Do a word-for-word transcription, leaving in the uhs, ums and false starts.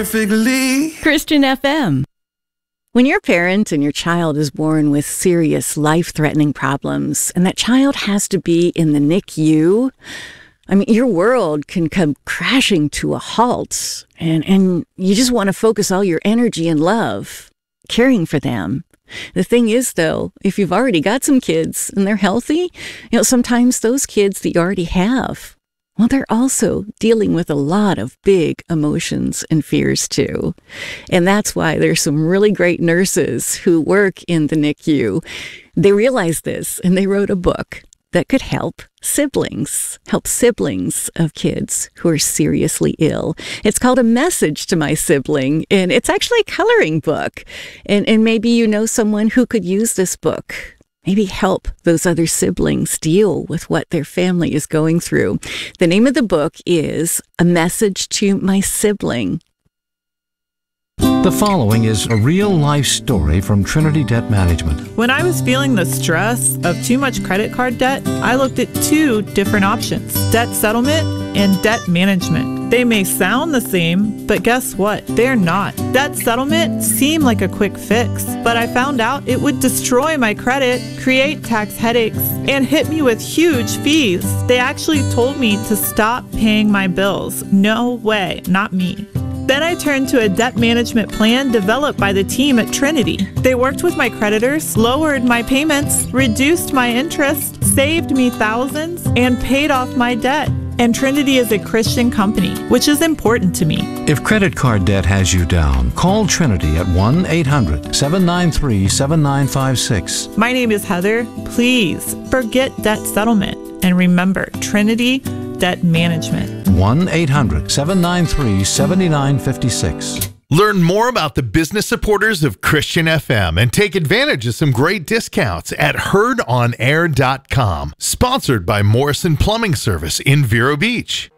perfectly. Christian F M. When you're a parent and your child is born with serious life-threatening problems, and that child has to be in the N I C U, I mean, your world can come crashing to a halt, and, and you just want to focus all your energy and love caring for them. The thing is, though, if you've already got some kids and they're healthy, you know, sometimes those kids that you already have, well, they're also dealing with a lot of big emotions and fears, too. And that's why there's some really great nurses who work in the N I C U. They realized this, and they wrote a book that could help siblings, help siblings of kids who are seriously ill. It's called A Message to My Sibling, and it's actually a coloring book. And, and maybe you know someone who could use this book. Maybe help those other siblings deal with what their family is going through. The name of the book is A Message to My Sibling. The following is a real-life story from Trinity Debt Management. When I was feeling the stress of too much credit card debt, I looked at two different options: debt settlement and debt management. They may sound the same, but guess what? They're not. Debt settlement seemed like a quick fix, but I found out it would destroy my credit, create tax headaches, and hit me with huge fees. They actually told me to stop paying my bills. No way, not me. Then I turned to a debt management plan developed by the team at Trinity. They worked with my creditors, lowered my payments, reduced my interest, saved me thousands, and paid off my debt. And Trinity is a Christian company, which is important to me. If credit card debt has you down, call Trinity at one eight hundred seven nine three seven nine five six. My name is Heather. Please forget debt settlement and remember Trinity Debt Management. one eight hundred seven nine three seven nine five six. Learn more about the business supporters of Christian F M and take advantage of some great discounts at heard on air dot com. Sponsored by Morrison Plumbing Service in Vero Beach.